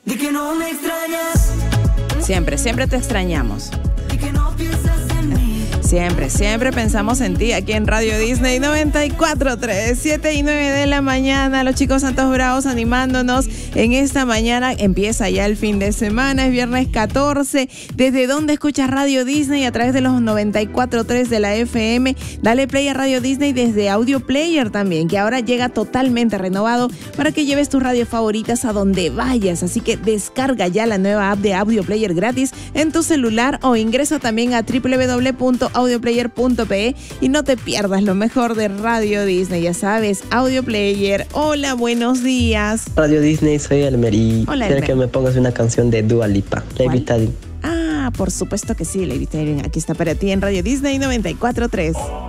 Di que no me extrañas. Siempre, siempre te extrañamos. Di que no piensas en mí. Siempre, siempre pensamos en ti aquí en Radio Disney 94.3, 7 y 9 de la mañana. Los chicos Santos Bravos animándonos en esta mañana. Empieza ya el fin de semana, es viernes 14. ¿Desde dónde escuchas Radio Disney? A través de los 94.3 de la FM. Dale play a Radio Disney desde Audio Player también, que ahora llega totalmente renovado para que lleves tus radios favoritas a donde vayas. Así que descarga ya la nueva app de Audio Player gratis en tu celular o ingresa también a www.audioplayer.pe y no te pierdas lo mejor de Radio Disney. Ya sabes, Audio Player. Hola, buenos días. Radio Disney, soy Elmery. Hola, Quiero Elmer. que me pongas una canción de Dua Lipa, Levitating. Ah, por supuesto que sí, Lady Tyrion. Aquí está para ti en Radio Disney 94.3.